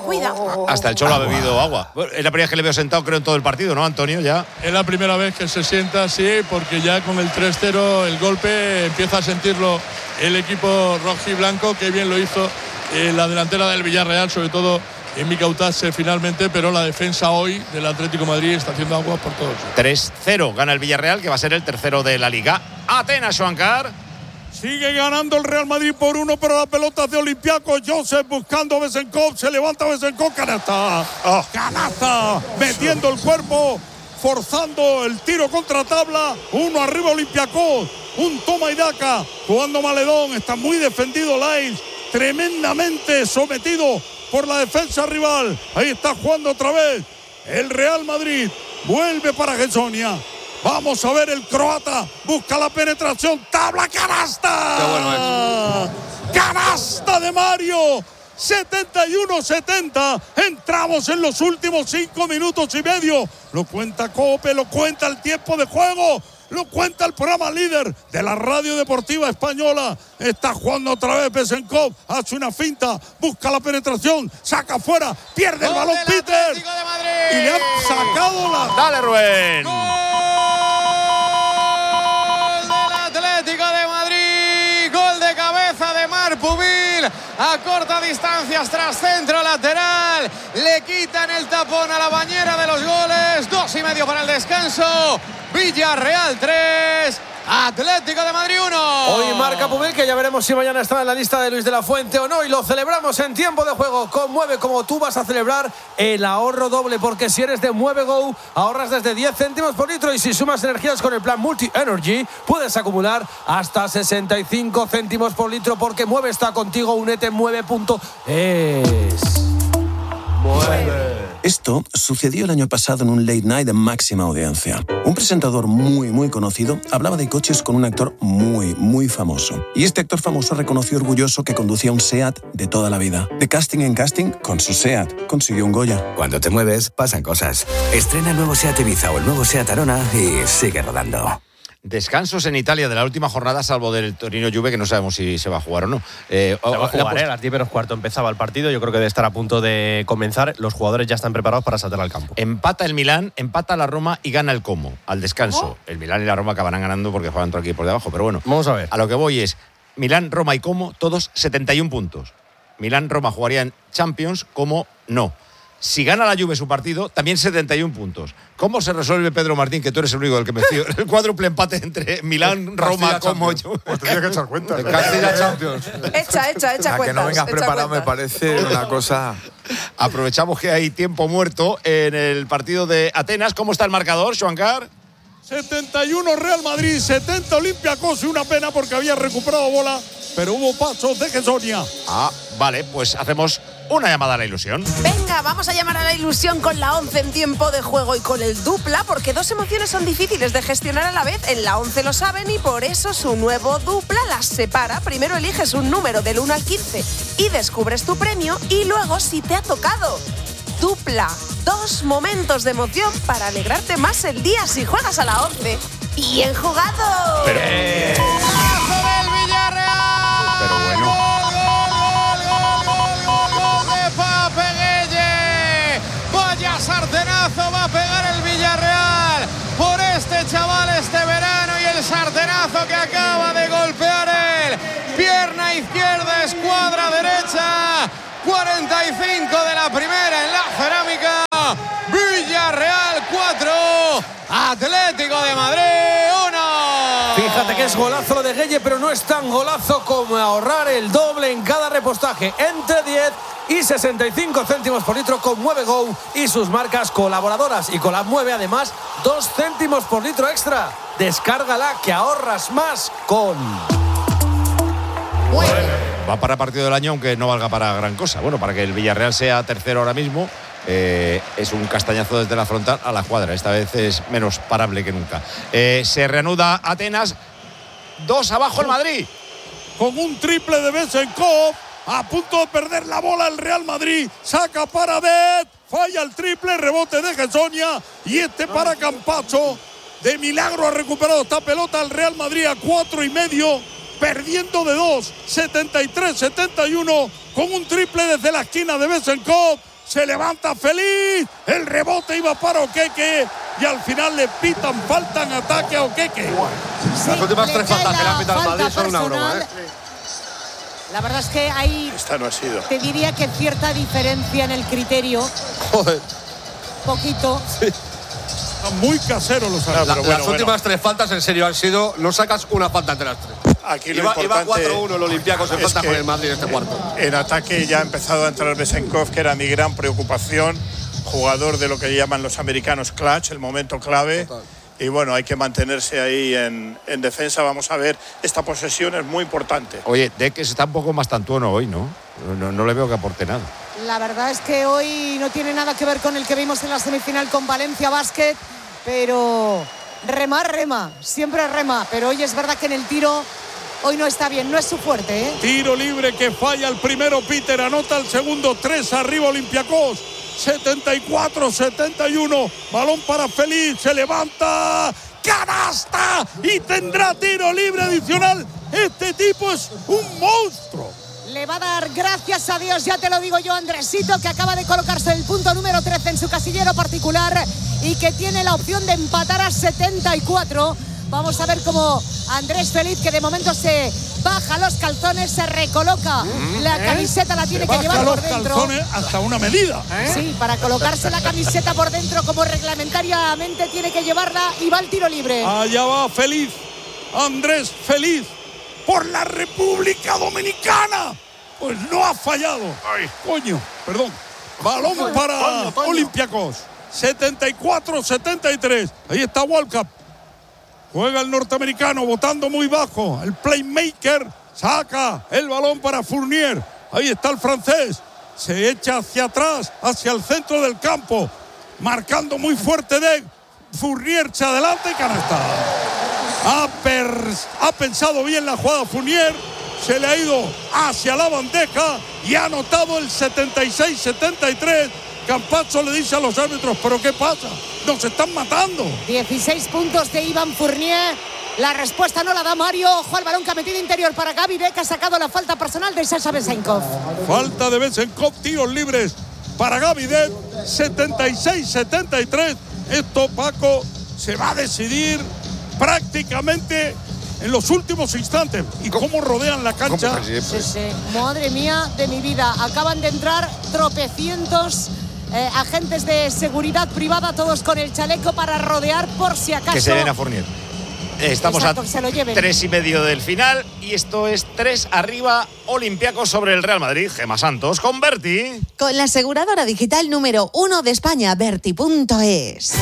cuida. Hasta el Cholo ha bebido agua. Es la primera vez que le veo sentado, creo, en todo el partido, ¿no, Antonio? Ya. Es la primera vez que se sienta así, porque ya con el 3-0 el golpe empieza a sentirlo el equipo rojiblanco. Qué bien lo hizo la delantera del Villarreal, sobre todo en Mika Utase finalmente, pero la defensa hoy del Atlético de Madrid está haciendo agua por todos. 3-0 gana el Villarreal, que va a ser el tercero de la Liga. Atenas, Juancar. Sigue ganando el Real Madrid por 1, pero la pelota es de Olympiacos. Joseph buscando a Besenkov, se levanta Besenkov, canasta. Canasta, metiendo el cuerpo, forzando el tiro contra tabla. 1 arriba Olympiacos, un toma y daca. Jugando Maledón, está muy defendido Lais, tremendamente sometido por la defensa rival. Ahí está jugando otra vez el Real Madrid. Vuelve para Gessonia. Vamos a ver el croata. Busca la penetración. Tabla, canasta. Qué bueno es. Canasta de Mario. 71-70. Entramos en los últimos 5 minutos y medio. Lo cuenta COPE, lo cuenta el tiempo de juego. Lo cuenta el programa líder de la radio deportiva española. Está jugando otra vez Besenkov. Hace una finta. Busca la penetración. Saca afuera. Pierde el balón Peter. Y le han sacado la... Dale, Rubén. Atlético de Madrid, gol de cabeza de Marc Pubil a corta distancia tras centro lateral, le quitan el tapón a la bañera de los goles. 2:30 para el descanso. Villarreal 3, Atlético de Madrid 1. Hoy marca Pubil, que ya veremos si mañana está en la lista de Luis de la Fuente o no, y lo celebramos en tiempo de juego. Conmueve como tú vas a celebrar el ahorro doble, porque si eres de MueveGo ahorras desde 10 céntimos por litro, y si sumas energías con el plan Multi Energy puedes acumular hasta 65 céntimos por litro, porque Mueve está contigo. Únete en mueve.es. Mueve. Esto sucedió el año pasado en un late night de máxima audiencia. Un presentador muy conocido hablaba de coches con un actor muy famoso. Y este actor famoso reconoció orgulloso que conducía un SEAT de toda la vida. De casting en casting, con su SEAT consiguió un Goya. Cuando te mueves, pasan cosas. Estrena el nuevo SEAT Ibiza o el nuevo SEAT Arona y sigue rodando. Descansos en Italia de la última jornada, salvo del Torino Juve, que no sabemos si se va a jugar o no. Se va a jugar, a las 10:15 empezaba el partido. Yo creo que debe estar a punto de comenzar. Los jugadores ya están preparados para saltar al campo. Empata el Milán, empata la Roma y gana el Como al descanso. El Milán y la Roma acabarán ganando porque juegan otro equipo por debajo. Pero bueno, vamos a ver. A lo que voy es Milán, Roma y Como, todos 71 puntos. Milán, Roma jugarían Champions, Como no. Si gana la Juve su partido, también 71 puntos. ¿Cómo se resuelve, Pedro Martín, que tú eres el único del que me fío, el cuádruple empate entre Milán, Roma, Como Juve? Pues tendría que echar cuenta. Castilla Champions. Echa cuentas. Que no vengas preparado me parece una cosa... Aprovechamos que hay tiempo muerto en el partido de Atenas. ¿Cómo está el marcador, Juancar? 71 Real Madrid, 70 Olympiacos, y una pena porque había recuperado bola, pero hubo pasos de Gessonia. Vale, pues hacemos una llamada a la ilusión. Venga, vamos a llamar a la ilusión con la 11 en tiempo de juego y con el dupla, porque dos emociones son difíciles de gestionar a la vez. En la 11 lo saben y por eso su nuevo dupla las separa. Primero eliges un número del 1 al 15 y descubres tu premio, y luego, si te ha tocado dupla, 2 momentos de emoción para alegrarte más el día si juegas a la 11. ¡Bien jugado! Pero bueno. Vaya sartenazo va a pegar el Villarreal por este chaval este verano, y el sartenazo que acaba de golpear él. Pierna izquierda, escuadra derecha. 45 de la primera en la cerámica. Villarreal 4, Atlético de Madrid 1. Fíjate que es golazo lo de Gueye, pero no es tan golazo como ahorrar el doble en cada repostaje, entre 10 y 65 céntimos por litro con MueveGo y sus marcas colaboradoras. Y con la Mueve, además, 2 céntimos por litro extra. Descárgala, que ahorras más con Mueve. Va para partido del año, aunque no valga para gran cosa. Bueno, para que el Villarreal sea tercero ahora mismo, es un castañazo desde la frontal a la cuadra. Esta vez es menos parable que nunca. Se reanuda Atenas. 2 abajo el Madrid. Con un triple de Besenkov. A punto de perder la bola el Real Madrid. Saca para Det. Falla el triple. Rebote de Gessonia. Y para Campazzo. De milagro ha recuperado esta pelota el Real Madrid a 4,5. Perdiendo de 2. 73-71. Con un triple desde la esquina de Besenkov. se levanta feliz, el rebote iba para Okeke y al final le pitan falta en ataque a Okeke. Las últimas 3 faltas que le han pitado al Madrid son una broma, ¿eh? La verdad es que hay, esta no ha sido. te diría que cierta diferencia en el criterio. Joder. Poquito. Sí. Están muy caseros los árbitros. Las últimas 3 faltas, en serio, han sido. No sacas una falta entre las 3. Aquí iba 4-1 el Olympiacos en falta con el Madrid este cuarto. En ataque ya ha empezado a entrar Besenkov, que era mi gran preocupación. Jugador de lo que llaman los americanos clutch, el momento clave. Total. Y bueno, hay que mantenerse ahí en defensa. Vamos a ver, esta posesión es muy importante. Oye, Deck está un poco más tantuono hoy, ¿no? No le veo que aporte nada. La verdad es que hoy no tiene nada que ver con el que vimos en la semifinal con Valencia Basket, pero rema, siempre rema. Pero hoy es verdad que en el tiro hoy no está bien, no es su fuerte, ¿eh? Tiro libre que falla el primero Peter, anota el segundo, 3 arriba Olympiacos. 74-71, balón para Feliz, se levanta, canasta y tendrá tiro libre adicional. Este tipo es un monstruo. Le va a dar, gracias a Dios, ya te lo digo yo, Andresito, que acaba de colocarse el punto número 13 en su casillero particular y que tiene la opción de empatar a 74. Vamos a ver cómo Andrés Feliz, que de momento se baja los calzones, se recoloca la camiseta, la tiene que llevar por dentro. Los calzones hasta una medida. Sí, para colocarse la camiseta por dentro como reglamentariamente tiene que llevarla y va al tiro libre. Allá va Feliz, Andrés Feliz, por la República Dominicana. Pues no ha fallado. Ay, coño, perdón. Balón para Olympiacos. 74-73. Ahí está Walcap. Juega el norteamericano, botando muy bajo. El playmaker saca el balón para Fournier. Ahí está el francés. Se echa hacia atrás, hacia el centro del campo. Marcando muy fuerte de Fournier. Se adelanta y canasta. Ha pensado bien la jugada Fournier. Se le ha ido hacia la bandeja y ha anotado el 76-73. Campazzo le dice a los árbitros, ¿pero qué pasa? ¡Nos están matando! 16 puntos de Ivan Fournier. La respuesta no la da Mario. Ojo al balón que ha metido interior para Gaby Deck. Ha sacado la falta personal de Sasha Besenkov. Falta de Besenkov, tiros libres para Gaby Deck. 76-73. Esto, Paco, se va a decidir prácticamente en los últimos instantes. ¿Y cómo rodean la cancha? Sí. Madre mía de mi vida. Acaban de entrar tropecientos agentes de seguridad privada, todos con el chaleco para rodear por si acaso. Que se den a Fournier. Estamos Exacto, a se lo lleven. 3:30 del final y esto es 3 arriba Olympiacos sobre el Real Madrid. Gemma Santos con Berti. Con la aseguradora digital número 1 de España, Berti.es.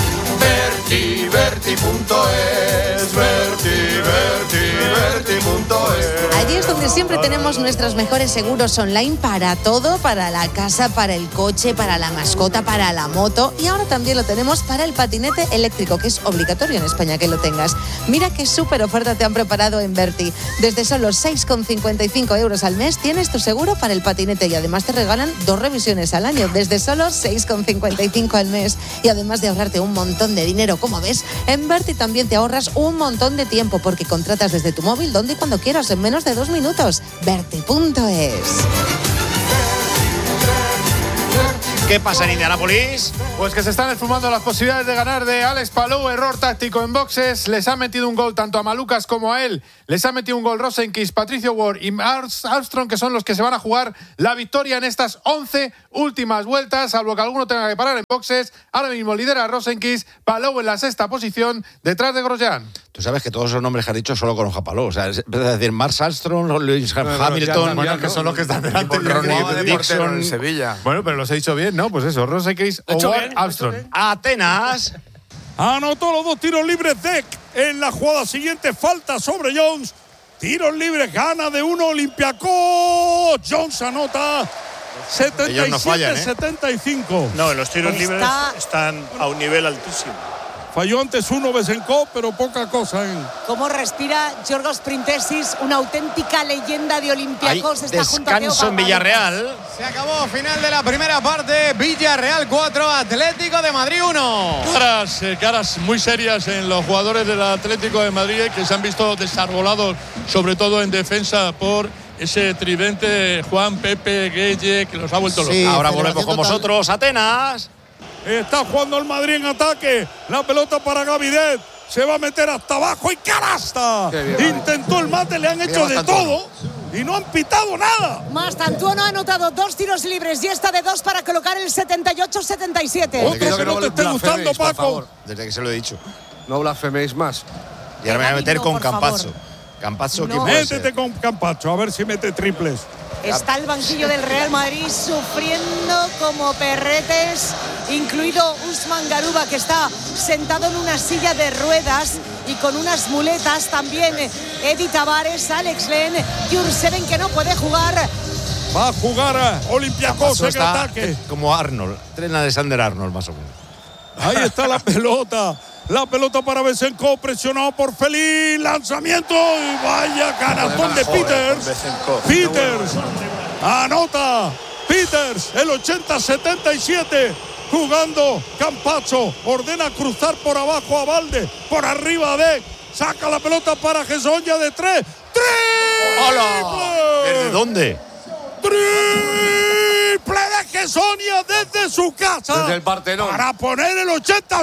Berti.es, Berti.es. Allí es donde siempre tenemos nuestros mejores seguros online para todo, para la casa, para el coche, para la mascota, para la moto y ahora también lo tenemos para el patinete eléctrico, que es obligatorio en España que lo tengas. Mira qué súper oferta te han preparado en Berti. Desde solo 6,55 euros al mes tienes tu seguro para el patinete y además te regalan 2 revisiones al año desde solo 6,55 al mes. Y además de ahorrarte un montón de dinero, como ves, en Berti también te ahorras un montón de tiempo porque contratas desde tu móvil donde y cuando quieras en menos de 2 minutos. Berti.es. ¿Qué pasa en Indianápolis? Pues que se están esfumando las posibilidades de ganar de Alex Palou. Error táctico en boxes. Les ha metido un gol tanto a Malucas como a él. Les ha metido un gol Rosenquist, Patricio Ward y Armstrong, que son los que se van a jugar la victoria en estas 11 últimas vueltas, salvo que alguno tenga que parar en boxes. Ahora mismo lidera Rosenquist, Palou en la 6ª posición, detrás de Grosjean. Tú sabes que todos esos nombres que has dicho solo conozco a Palou. O sea, es decir, Mark Armstrong, Lewis Hamilton, bueno, que son los que están delante de Dixon en Sevilla. Bueno, pero los he dicho bien, ¿no? Pues eso, Rosenquist o Ward, Armstrong. Atenas. Anotó los 2 tiros libres Deck en la jugada siguiente. Falta sobre Jones. Tiros libres, gana de 1 Olympiacos. Jones anota 77-75. No, los tiros libres están a un nivel altísimo. Falló antes uno Besenkov, pero poca cosa. Cómo respira Giorgos Printesis, una auténtica leyenda de Olympiacos. Está descanso en Villarreal. Se acabó, final de la primera parte. Villarreal 4, Atlético de Madrid 1. Caras muy serias en los jugadores del Atlético de Madrid, que se han visto desarbolados, sobre todo en defensa, por ese tridente Juan, Pepe, Gueye, que los ha vuelto locos. Ahora volvemos con vosotros, Atenas. Está jugando el Madrid en ataque. La pelota para Gavidet. Se va a meter hasta abajo y canasta. Intentó el mate, le han hecho de todo y no han pitado nada. Mastantuono ha anotado 2 tiros libres y esta de 2 para colocar el 78-77. Otro que no te esté gustando, Paco. Desde que se lo he dicho. No blasfeméis más. Y ahora me voy a meter con Campazzo. Campazzo, ¿quién puede ser? Métete con Campazzo, a ver si mete triples. Está el banquillo del Real Madrid sufriendo como perretes, incluido Usman Garuba, que está sentado en una silla de ruedas y con unas muletas. También Edi Tavares, Alex Len, Jurseven, que no puede jugar. Va a jugar Olympiacos en ataque. Como Arnold, tren Alexander Arnold, más o menos. Ahí está la pelota. La pelota para Besenko, presionado por Feliz, lanzamiento y vaya canastón de Peters. Peters anota, Peters el 80-77, jugando Campazzo, ordena cruzar por abajo a Valde, por arriba de, saca la pelota para Gessonia de 3. ¡Hola! ¿Desde dónde? Triple de Gessonia desde su casa. Desde el Partenón. Para poner el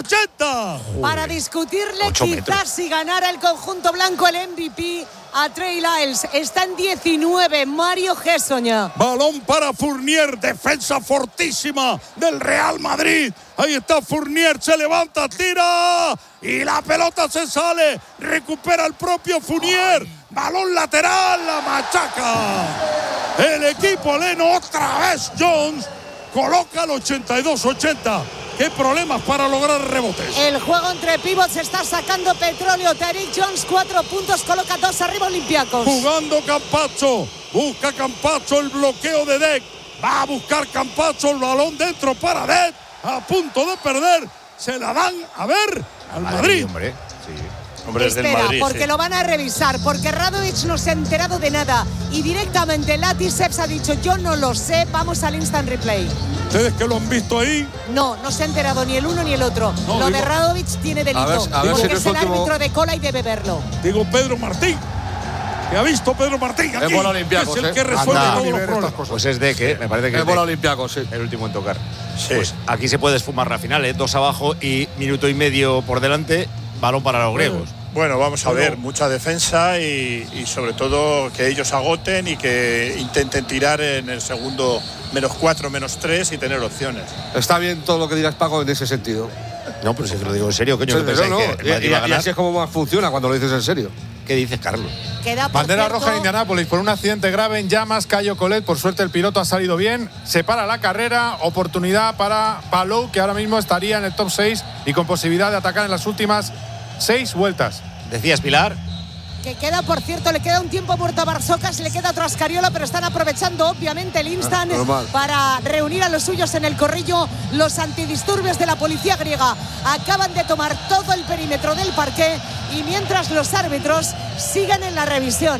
80-80. Para discutirle quizás si ganara el conjunto blanco el MVP a Trey Lyles. Está en 19, Mario Gessonia. Balón para Fournier, defensa fortísima del Real Madrid. Ahí está Fournier, se levanta, tira y la pelota se sale. Recupera el propio Fournier. Balón lateral, la machaca. El equipo Leno, otra vez Jones, coloca el 82-80. ¿Qué problemas para lograr rebotes? El juego entre pivots está sacando petróleo. Tariq Jones, 4 puntos, coloca 2 arriba Olympiacos. Jugando Campazzo, busca Campazzo el bloqueo de Dec. Va a buscar Campazzo el balón dentro para Dec. A punto de perder, se la dan a ver al Madrid. Hombre, sí. Hombre, espera, del Madrid, porque lo van a revisar, porque Radovic no se ha enterado de nada y directamente Latiseps ha dicho yo no lo sé, vamos al instant replay. ¿Ustedes que lo han visto ahí? No se ha enterado ni el uno ni el otro. No, lo de Radovic tiene delito, porque es el árbitro de cola y debe verlo. Digo Pedro Martín, que ha visto Pedro Martín aquí, es bola Olympiacos, es el que resuelve todos los problemas. Pues es de que, me parece que es bola Olympiacos, sí. El último en tocar. Sí. Pues aquí se puede esfumar la final, 2 abajo y minuto y medio por delante, balón para los griegos. Bueno, vamos a ver, mucha defensa y sobre todo que ellos agoten y que intenten tirar en el segundo -4, -3 y tener opciones. Está bien todo lo que dirás, Paco, en ese sentido. No, pero si te lo digo en serio, coño, ¿qué pensáis que el Madrid va a ganar? Y así es como más funciona cuando lo dices en serio. ¿Qué dices, Carlos? Bandera roja en Indianápolis por un accidente grave en llamas. Cayo Collet, por suerte el piloto ha salido bien. Se para la carrera, oportunidad para Palou, que ahora mismo estaría en el top 6 y con posibilidad de atacar en las últimas 6 vueltas. ¿Decías, Pilar? Que queda, por cierto, le queda un tiempo muerto a Barsocas, le queda otro a Ascariola, pero están aprovechando obviamente el instant para reunir a los suyos en el corrillo. Los antidisturbios de la policía griega acaban de tomar todo el perímetro del parqué y mientras los árbitros siguen en la revisión.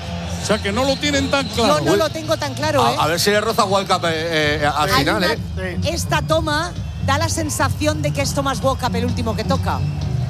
O sea que no lo tienen tan claro. Yo no lo tengo tan claro, A ver si le roza World Cup al final, Esta toma da la sensación de que es Thomas Walkup el último que toca.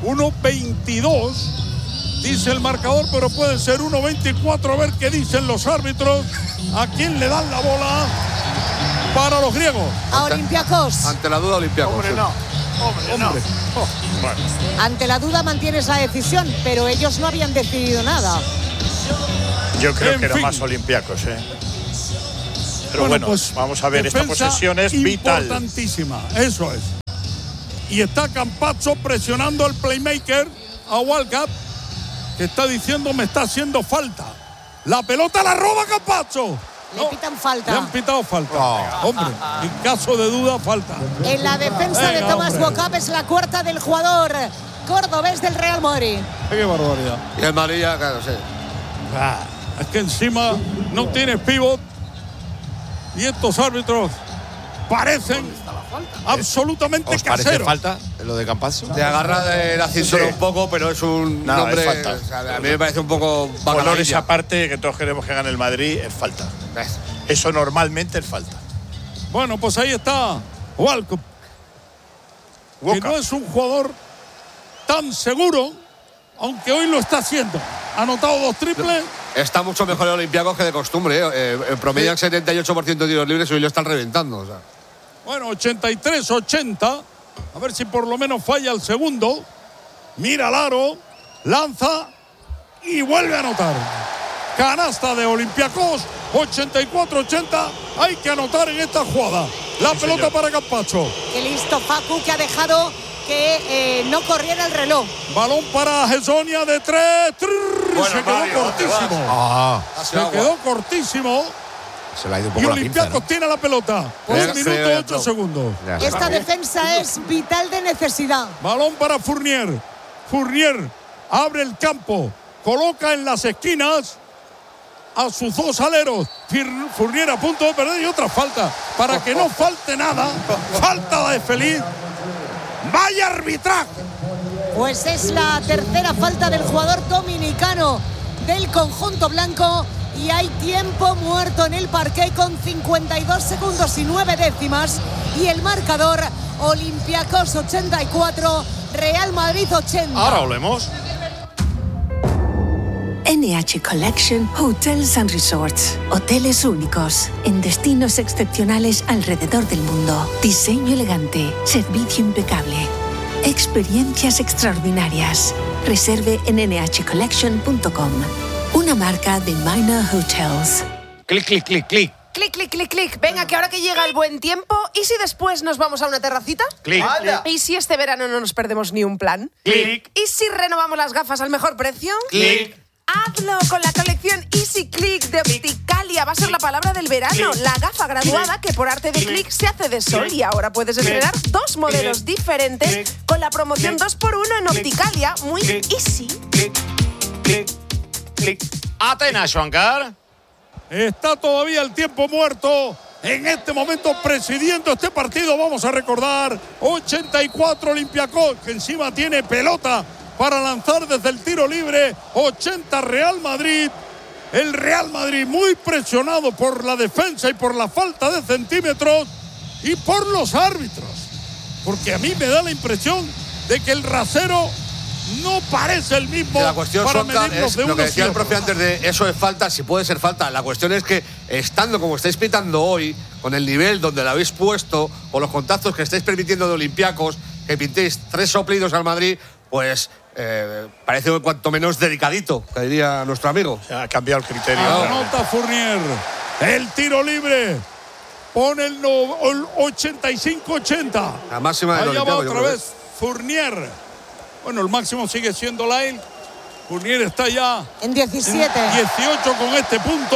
1.22 dice el marcador, pero puede ser 1.24. A ver qué dicen los árbitros. ¿A quién le dan la bola? Para los griegos. A Olympiacos. Ante la duda, Olympiacos. Hombre, no. Hombre. Bueno. Ante la duda mantienes la decisión, pero ellos no habían decidido nada. Yo creo que era más Olympiacos, Pero bueno, pues, vamos a ver, esta posesión es vital. Importantísima, eso es. Y está Campazzo presionando al playmaker, a Walkup, que está diciendo me está haciendo falta. La pelota la roba Campazzo. Le pitan falta. Le han pitado falta. Hombre, en caso de duda, falta. En la defensa de Thomas Walkup es la cuarta del jugador cordobés del Real Madrid. Qué barbaridad. Y el Madrid ya, claro, sí. Es que encima no tienes pivot y estos árbitros parecen absolutamente ¿Os parece caseros. falta lo de Campazzo? Te agarra del ascensor un poco, pero es un hombre. Es falta. O sea, a mí me parece un poco colores aparte, que todos queremos que gane el Madrid, es falta. Eso normalmente es falta. Bueno, pues ahí está Walkup, que no es un jugador tan seguro, aunque hoy lo está haciendo. Ha anotado 2 triples. Está mucho mejor el Olympiacos que de costumbre. Promedian 78% de tiros libres y hoy lo están reventando. O sea. Bueno, 83-80. A ver si por lo menos falla el segundo. Mira al aro, lanza y vuelve a anotar. Canasta de Olympiacos, 84-80. Hay que anotar en esta jugada. La pelota para Campacho. Qué listo Facu, que ha dejado que no corriera el reloj. Balón para Gessonia de 3. Se quedó cortísimo. Se quedó cortísimo. Se le ha ido un poco y la pinza, Olympiacos tiene la pelota. 1 minuto 8 segundos. Esta defensa es vital de necesidad. Balón para Fournier. Fournier abre el campo. Coloca en las esquinas a sus dos aleros. Fournier a punto de perder y otra falta. Para que no falte nada. Falta de Feliz. ¡Vaya arbitraje! Pues es la tercera falta del jugador dominicano del conjunto blanco. Y hay tiempo muerto en el parqué con 52 segundos y 9 décimas. Y el marcador, Olympiacos 84, Real Madrid 80. Ahora olemos. NH Collection Hotels and Resorts. Hoteles únicos en destinos excepcionales alrededor del mundo. Diseño elegante, servicio impecable, experiencias extraordinarias. Reserve en nhcollection.com. Una marca de Minor Hotels. Clic, clic, clic, clic. Clic, clic, clic, clic. Venga, que ahora que llega el buen tiempo, ¿y si después nos vamos a una terracita? Clic. ¿Y si este verano no nos perdemos ni un plan? Clic. ¿Y si renovamos las gafas al mejor precio? Clic. Hazlo con la colección Easy Click de Opticalia. Va a ser la palabra del verano. La gafa graduada que por arte de clic se hace de sol. Y ahora puedes estrenar dos modelos diferentes con la promoción 2x1 en Opticalia. Muy easy. Atenas, Juancar. Está todavía el tiempo muerto. En este momento presidiendo este partido, vamos a recordar, 84 Olympiacos, que encima tiene pelota para lanzar desde el tiro libre. 80 Real Madrid. El Real Madrid muy presionado por la defensa y por la falta de centímetros y por los árbitros. Porque a mí me da la impresión de que el rasero no parece el mismo. La cuestión, para Sonka, medirlos es de lo que unos decía y el profe otros. antes de eso es falta, si puede ser falta. La cuestión es que estando como estáis pitando hoy, con el nivel donde lo habéis puesto, con los contactos que estáis permitiendo de Olympiacos, que pintéis 3 soplidos al Madrid, pues parece cuanto menos dedicadito, que diría nuestro amigo. Se ha cambiado el criterio. Anota Fournier. El tiro libre. Pone el 85-80. La máxima del Allá va Olympiacos, yo otra creo. vez Fournier. Bueno, el máximo sigue siendo Lyle. Fournier está ya en 17. 18 con este punto.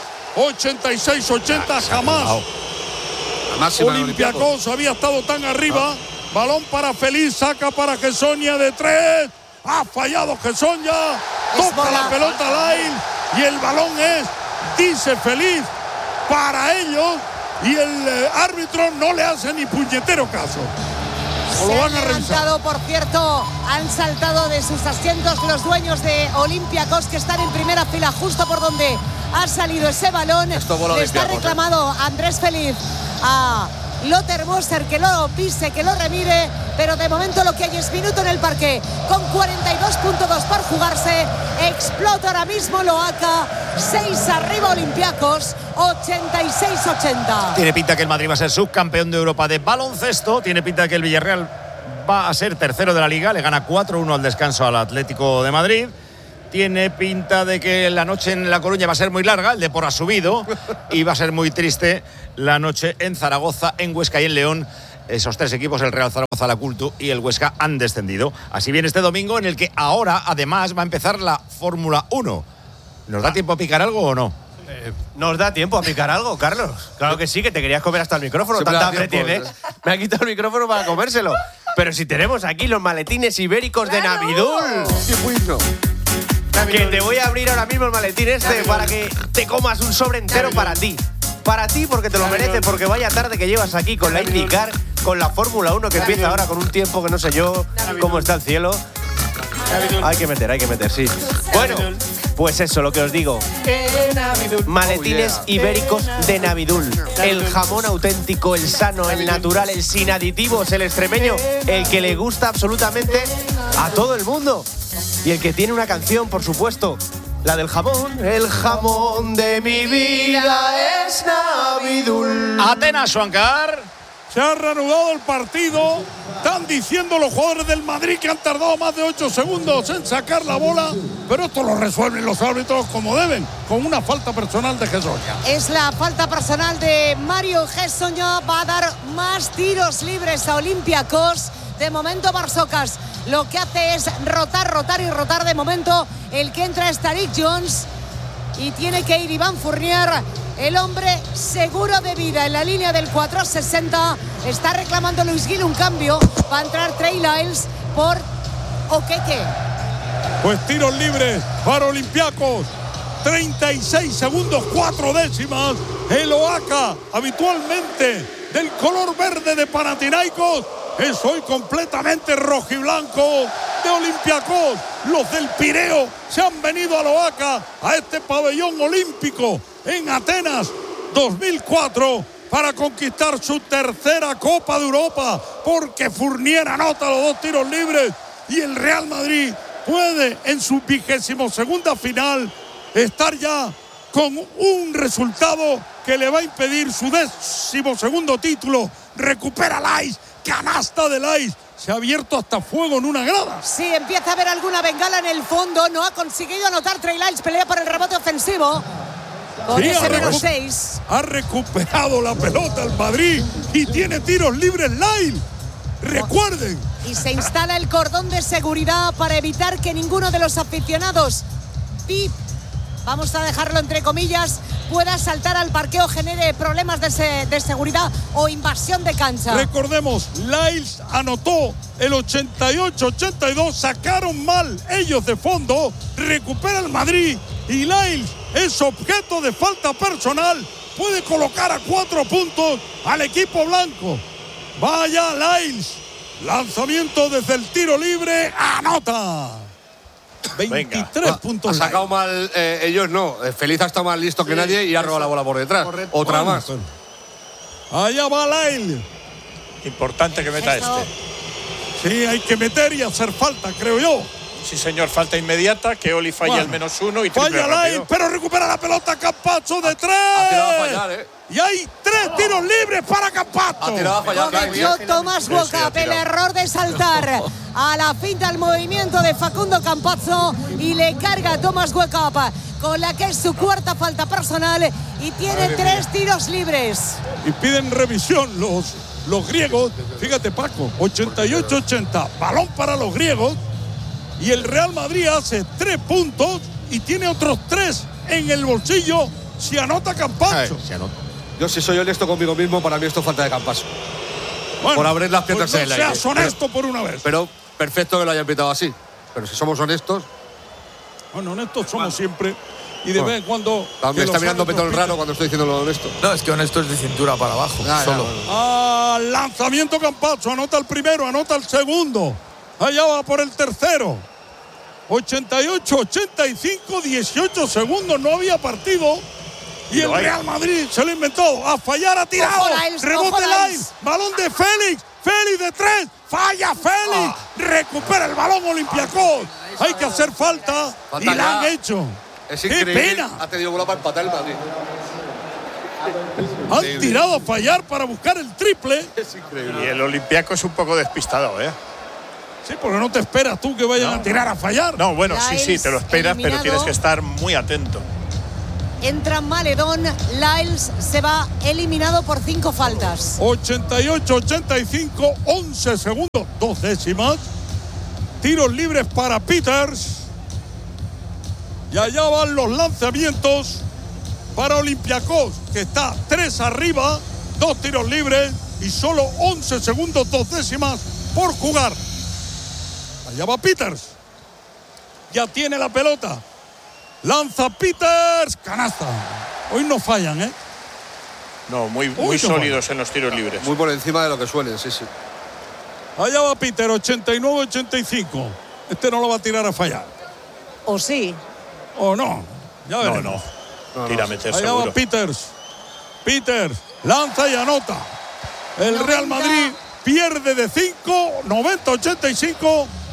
86-80 jamás. Olympiacos había estado tan arriba. Balón para Feliz, saca para Gessonia de 3. Ha fallado Gessonia. Toca la pelota Lyle. Y el balón dice Feliz, para ellos. Y el árbitro no le hace ni puñetero caso. O lo van a revisar. Por cierto, han saltado de sus asientos los dueños de Olympiacos, que están en primera fila justo por donde ha salido ese balón. Le está reclamado Andrés Feliz a Lothar Moser que lo pise, que lo remire, pero de momento lo que hay es minuto en el parque con 42.2 por jugarse. Explota ahora mismo Loaca. 6 arriba Olympiacos, 86-80. Tiene pinta que el Madrid va a ser subcampeón de Europa de baloncesto. Tiene pinta que el Villarreal va a ser tercero de la Liga. Le gana 4-1 al descanso al Atlético de Madrid. Tiene pinta de que la noche en La Coruña va a ser muy larga. El Depor ha subido. Y va a ser muy triste la noche en Zaragoza, en Huesca y en León. Esos 3 equipos, el Real Zaragoza, la Cultu y el Huesca, han descendido. Así viene este domingo, en el que ahora, además, va a empezar la Fórmula 1. ¿Nos da tiempo a picar algo o no? ¿Nos da tiempo a picar algo, Carlos? Claro que sí, que te querías comer hasta el micrófono. Siempre Tanta da hambre tiempo, tienes. Me ha quitado el micrófono para comérselo. Pero si tenemos aquí los maletines ibéricos de Navidul. Que te voy a abrir ahora mismo el maletín para que te comas un sobre entero para ti. Para ti, porque te lo mereces, porque vaya tarde que llevas aquí con la IndyCar, con la Fórmula 1 que empieza ahora con un tiempo que no sé yo cómo está el cielo. Hay que meter, sí. Bueno, pues eso, lo que os digo. Maletines ibéricos de Navidul. El jamón auténtico, el sano, el natural, el sin aditivos, el extremeño, el que le gusta absolutamente a todo el mundo. Y el que tiene una canción, por supuesto, La del jamón. El jamón de mi vida es Navidul. Atenas, Suancar. Se ha reanudado el partido. Están diciendo los jugadores del Madrid que han tardado más de 8 segundos en sacar la bola, pero esto lo resuelven los árbitros como deben, con una falta personal de Gessoña. Es la falta personal de Mario Gessoña. Va a dar más tiros libres a Olympiacos. De momento Barsocas lo que hace es rotar. De momento el que entra es Tariq Jones y tiene que ir Iván Fournier, el hombre seguro de vida en la línea del 460. Está reclamando Luis Gil un cambio. Va a entrar Trey Lyles por Okeke. Pues tiros libres para Olympiacos. 36 segundos, 4 décimas. El Oaxaca, habitualmente del color verde de Panathinaikos, es hoy completamente rojiblanco de Olympiacos. Los del Pireo se han venido al Oaxaca, a este pabellón olímpico en Atenas 2004, para conquistar su tercera Copa de Europa, porque Fournier anota los 2 tiros libres y el Real Madrid puede en su 22ª final estar ya con un resultado que le va a impedir su 12º título. Recupera Lyles, canasta de Lyles. Se ha abierto hasta fuego en una grada. Sí, empieza a haber alguna bengala en el fondo. No ha conseguido anotar Trey Lyles. Pelea por el rebote ofensivo. Con ese menos 6. Ha recuperado la pelota el Madrid y tiene tiros libres Lyles. Recuerden. Y se instala el cordón de seguridad para evitar que ninguno de los aficionados VIP, vamos a dejarlo entre comillas, pueda saltar al parqueo, genere problemas de seguridad o invasión de cancha. Recordemos, Lyles anotó el 88-82, sacaron mal ellos de fondo, recupera el Madrid y Lyles es objeto de falta personal, puede colocar a 4 puntos al equipo blanco. Vaya Lyles, lanzamiento desde el tiro libre, anota. 23 puntos. Ha sacado mal ellos, no. Feliz ha estado más listo que nadie y ha robado la bola por detrás. Correcto. Otra más. Allá va Lyles. Importante que meta Sí, hay que meter y hacer falta, creo yo. Sí, señor, falta inmediata, que Oli falla el -1 y triple falla Lyles, pero recupera la pelota Campazzo de 3. Ha tirado a fallar, Y hay 3 tiros libres para Campazzo. Ha tirado a fallar. Cometió Tomás Walkup el error de saltar a la finta al movimiento de Facundo Campazzo y le carga a Tomás Walkup con la que es su 4ª falta personal y tiene 3 tiros libres. Y piden revisión los griegos. Fíjate, Paco, 88-80, balón para los griegos. Y el Real Madrid hace 3 puntos y tiene otros 3 en el bolsillo si anota Campazzo. Yo, si soy honesto conmigo mismo, para mí esto es falta de Campazzo. Bueno, por abrir las piernas en el aire. Seas honesto por una vez. Pero perfecto que lo hayan pitado así. Pero si somos honestos. Bueno, honestos somos siempre. Y de vez en cuando. Me está mirando petón raro cuando estoy diciendo lo honesto. No, es que honesto es de cintura para abajo. Solo. Lanzamiento Campazzo. Anota el primero, anota el segundo. Allá va por el tercero. 88-85, 18 segundos. No había partido. Y el Real Madrid se lo inventó. A fallar, ha tirado. Rebote Lyles. Balón de Félix. Félix de 3. Falla Félix. Recupera el balón Olympiacos. Hay que hacer falta. Y la han hecho. Es increíble. ¡Qué pena! Ha tenido bola para empatar el Madrid. Han tirado a fallar para buscar el triple. Es increíble. Y el Olympiacos es un poco despistado, ¿eh? Sí, porque no te esperas tú que vayan a tirar a fallar. No, bueno, sí, te lo esperas, pero tienes que estar muy atento. Entra Maledón, Lyles se va eliminado por 5 faltas. 88-85, 11 segundos, 2 décimas. Tiros libres para Peters. Y allá van los lanzamientos para Olympiacos, que está 3 arriba, 2 tiros libres y solo 11 segundos, 2 décimas por jugar. Allá va Peters. Ya tiene la pelota. Lanza Peters. Canasta. Hoy no fallan, ¿eh? No, muy sólidos en los tiros libres. Muy por encima de lo que suelen, sí. Allá va Peters, 89-85. Este no lo va a tirar a fallar. ¿O sí? ¿O no? Ya veremos. No. Tira a meter allá seguro. va Peters. Peters lanza y anota. El Real Madrid pierde de 5, 90-85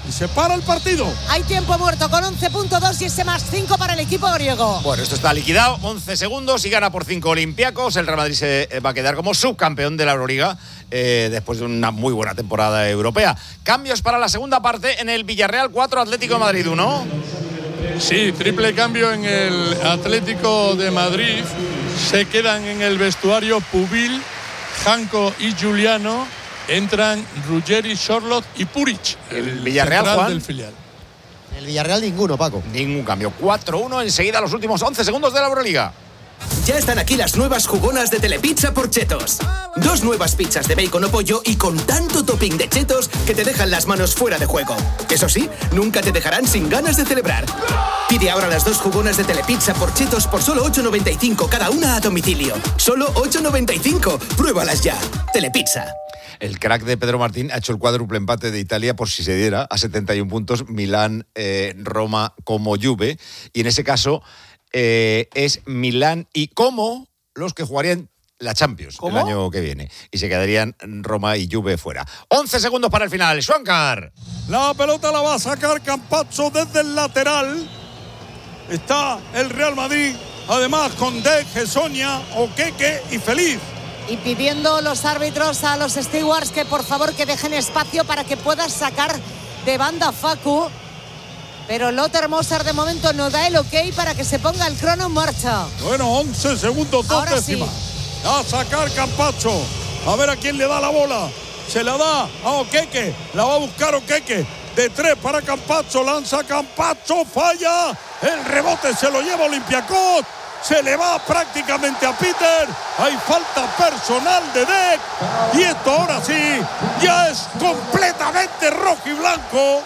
y se para el partido. Hay tiempo muerto con 11.2 y ese más 5 para el equipo griego. Bueno, esto está liquidado, 11 segundos y gana por 5 Olympiacos. El Real Madrid se va a quedar como subcampeón de la Euroliga después de una muy buena temporada europea. Cambios para la segunda parte en el Villarreal 4, Atlético de Madrid 1. Sí, triple cambio en el Atlético de Madrid. Se quedan en el vestuario Pubil, Janko y Giuliano. Entran Ruggeri, Sorloth y Puric. El Villarreal, Juan. Del filial. El Villarreal ninguno, Paco. Ningún cambio. 4-1 enseguida los últimos 11 segundos de la Euroliga. Ya están aquí las nuevas jugonas de Telepizza por Chetos. 2 nuevas pizzas de bacon o pollo y con tanto topping de chetos que te dejan las manos fuera de juego. Eso sí, nunca te dejarán sin ganas de celebrar. Pide ahora las 2 jugonas de Telepizza por Chetos por solo 8,95 cada una a domicilio. Solo 8,95. Pruébalas ya. Telepizza. El crack de Pedro Martín ha hecho el cuádruple empate de Italia por si se diera a 71 puntos, Milán, Roma como Juve. Y en ese caso es Milán y Como los que jugarían la Champions el año que viene. Y se quedarían Roma y Juve fuera. 11 segundos para el final. Schwankar. La pelota la va a sacar Campazzo desde el lateral. Está el Real Madrid, además con De Gessonia, Okeke y Feliz. Y pidiendo los árbitros a los stewards que por favor que dejen espacio para que puedas sacar de banda Facu. Pero Lothar Mozart de momento no da el ok para que se ponga el crono en marcha. Bueno, 11 segundos, 2 décimas. Sí. A sacar Campazzo. A ver a quién le da la bola. Se la da a Okeke. La va a buscar Okeke. De 3 para Campazzo. Lanza Campazzo. Falla. El rebote se lo lleva Olympiacos. Se le va prácticamente a Peter. Hay falta personal de Dec. Y esto ahora sí ya es completamente rojo y blanco.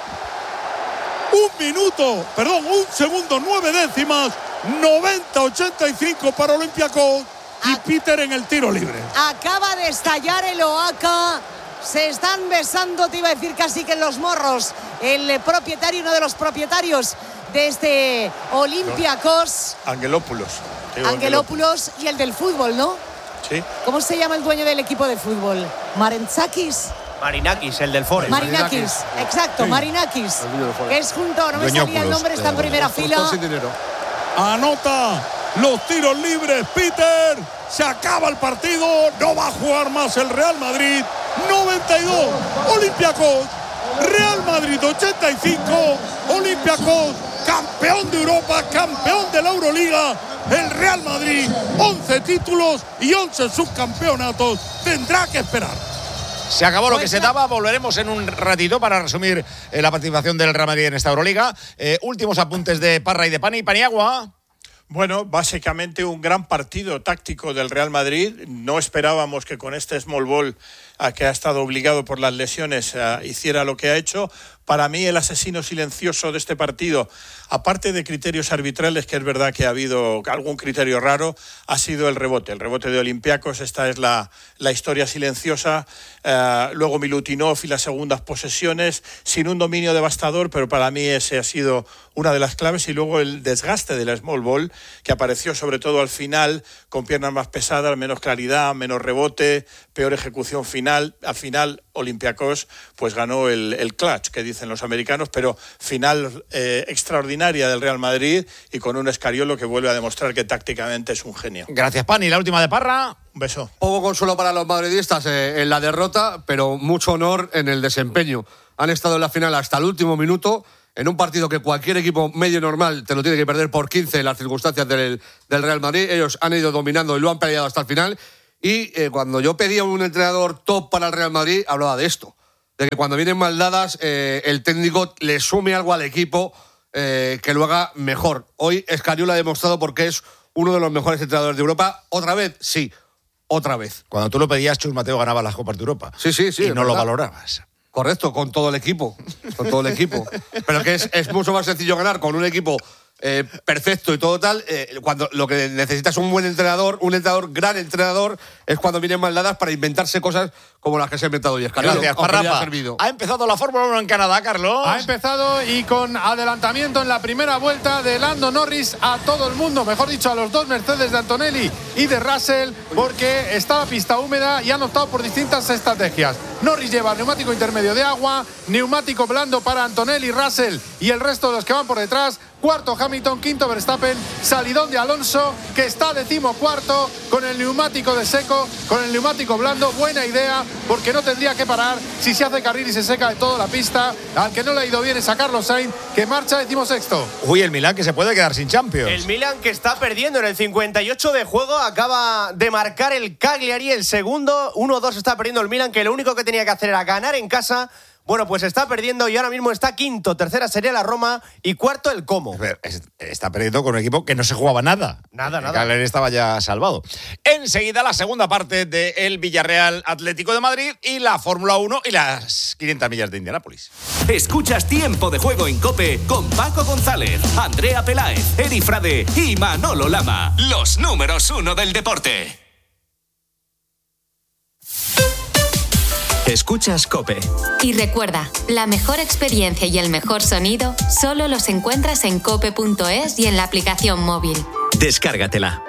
1 segundo, 9 décimas. 90-85 para Olympiacos. Y Peter en el tiro libre. Acaba de estallar el Oaca. Se están besando, te iba a decir casi que en los morros. El propietario, uno de los propietarios de este Olympiacos. Angelopoulos y el del fútbol, ¿no? Sí. ¿Cómo se llama el dueño del equipo de fútbol? Marinakis. Marinakis, el del Forest. Marinakis, exacto, sí. Marinakis. Que es junto, no me salía el nombre, está en primera fila. Anota los tiros libres, Peter. Se acaba el partido. No va a jugar más el Real Madrid. 92, Olympiacos. Real Madrid 85, Olympiacos, campeón de Europa, campeón de la Euroliga. El Real Madrid, 11 títulos y 11 subcampeonatos. Tendrá que esperar. Se acabó lo que se daba, volveremos en un ratito para resumir la participación del Real Madrid en esta Euroliga. Últimos apuntes de Parra y de Paniagua. Bueno, básicamente un gran partido táctico del Real Madrid. No esperábamos que con este small ball, que ha estado obligado por las lesiones, hiciera lo que ha hecho. Para mí el asesino silencioso de este partido, aparte de criterios arbitrales, que es verdad que ha habido algún criterio raro, ha sido el rebote de Olympiacos. Esta es la historia silenciosa. Luego Milutinov y las segundas posesiones, sin un dominio devastador, pero para mí ese ha sido una de las claves. Y luego el desgaste de la small ball, que apareció sobre todo al final, con piernas más pesadas, menos claridad, menos rebote, peor ejecución final. Al final Olympiacos pues ganó el clutch, que dicen los americanos, pero final extraordinaria del Real Madrid y con un Escariolo que vuelve a demostrar que tácticamente es un genio. Gracias, Pani. La última de Parra. Un beso. Poco consuelo para los madridistas en la derrota, pero mucho honor en el desempeño. Han estado en la final hasta el último minuto, en un partido que cualquier equipo medio normal te lo tiene que perder por 15 en las circunstancias del Real Madrid. Ellos han ido dominando y lo han peleado hasta el final. Y cuando yo pedía un entrenador top para el Real Madrid, hablaba de esto. De que cuando vienen mal dadas, el técnico le sume algo al equipo que lo haga mejor. Hoy Escariolo ha demostrado porque es uno de los mejores entrenadores de Europa. ¿Otra vez? Sí, otra vez. Cuando tú lo pedías, Chus Mateo ganaba las Copas de Europa. Sí. Y no lo valorabas. Correcto, con todo el equipo. Con todo el equipo. Pero que es mucho más sencillo ganar con un equipo perfecto y todo tal, cuando lo que necesitas es un buen entrenador, gran entrenador, es cuando vienen mal dadas para inventarse cosas como las que se ha inventado hoy. Gracias, Parrapa. Ha empezado la Fórmula 1 en Canadá, Carlos. Ha empezado y con adelantamiento en la primera vuelta de Lando Norris a todo el mundo, mejor dicho, a los dos Mercedes de Antonelli y de Russell, porque está la pista húmeda y han optado por distintas estrategias. Norris lleva neumático intermedio de agua, neumático blando para Antonelli, Russell y el resto de los que van por detrás. Cuarto Hamilton, quinto Verstappen, salidón de Alonso, que está 14º con el neumático de seco, con el neumático blando. Buena idea, porque no tendría que parar si se hace carril y se seca de toda la pista. Al que no le ha ido bien es a Carlos Sainz, que marcha 16º. Uy, el Milán que se puede quedar sin Champions. El Milán que está perdiendo en el 58 de juego, acaba de marcar el Cagliari, el segundo. 1-2 está perdiendo el Milán, que lo único que tenía que hacer era ganar en casa. Bueno, pues está perdiendo y ahora mismo está quinto. Tercera sería la Roma y cuarto el Como. Está perdiendo con un equipo que no se jugaba nada. Nada. El Cagliari estaba ya salvado. Enseguida la segunda parte del Villarreal Atlético de Madrid y la Fórmula 1 y las 500 millas de Indianápolis. Escuchas Tiempo de Juego en COPE con Paco González, Andrea Peláez, Eri Frade y Manolo Lama. Los números 1 del deporte. Escuchas COPE. Y recuerda, la mejor experiencia y el mejor sonido solo los encuentras en cope.es y en la aplicación móvil. Descárgatela.